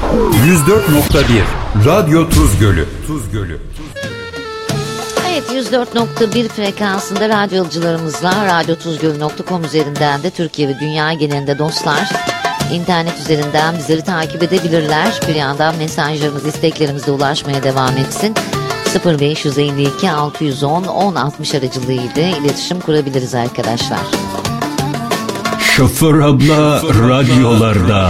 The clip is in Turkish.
104.1 Radyo Tuzgölü. Evet, 104.1 frekansında radyocularımızla radyotuzgölü.com üzerinden de Türkiye ve dünya genelinde dostlar internet üzerinden bizleri takip edebilirler. Bir yandan mesajlarımız, isteklerimize ulaşmaya devam etsin. 0552 610 1060 aracılığıyla iletişim kurabiliriz arkadaşlar. Şoför abla radyolarda.